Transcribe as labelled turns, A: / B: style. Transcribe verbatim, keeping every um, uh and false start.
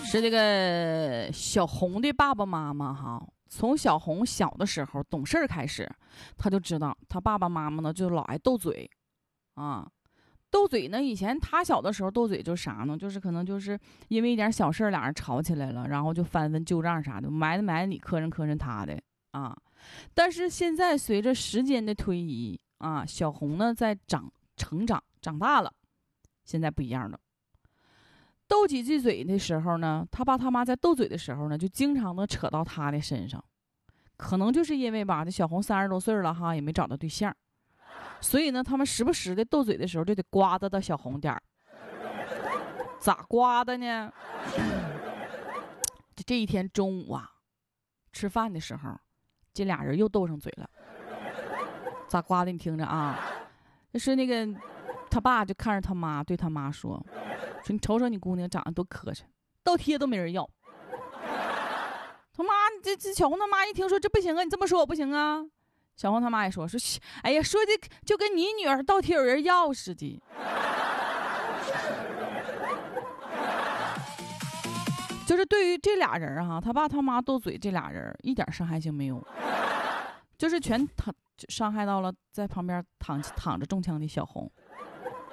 A: 是这个小红的爸爸妈妈哈，从小红小的时候懂事开始，他就知道他爸爸妈妈呢就老爱斗嘴啊。斗嘴呢，以前他小的时候斗嘴就是啥呢？就是可能就是因为一点小事俩人吵起来了，然后就翻翻旧账啥的，埋汰埋汰你，磕碜磕碜他的啊。但是现在随着时间的推移啊，小红呢在长成长长大了，现在不一样了。斗几句嘴的时候呢，他爸他妈在斗嘴的时候呢，就经常的扯到他的身上，可能就是因为吧，这小红三十多岁了哈，也没找到对象。所以呢，他们时不时的斗嘴的时候，就得刮搭到小红点儿。咋刮的呢？这这一天中午啊，吃饭的时候，这俩人又斗上嘴了。咋刮的？你听着啊，就是那个他爸就看着他妈，对他妈说：“说你瞅瞅你姑娘长得多磕碜，倒贴都没人要。”他妈，这这小红他妈一听说这不行啊，你这么说我不行啊。小红他妈也说说，哎呀，说的就跟你女儿倒贴有人要似的。就是对于这俩人哈、啊，他爸他妈斗嘴，这俩人一点伤害性没有，就是全他伤害到了在旁边躺躺着中枪的小红